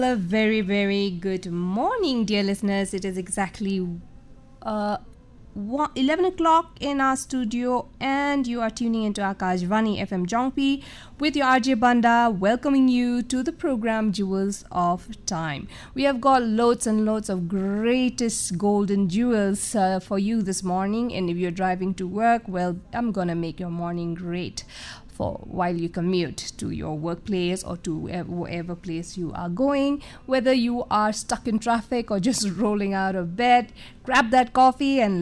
A very, very good morning, dear listeners. It is exactly 11 o'clock in our studio, and you are tuning into Akashvani FM Jongpi with your RJ Banda, welcoming you to the program Jewels of Time. We have got loads and loads of greatest golden jewels for you this morning, and if you're driving to work, well, I'm gonna make your morning great for while you commute to your workplace or to wherever place you are going. Whether you are stuck in traffic or just rolling out of bed, grab that coffee and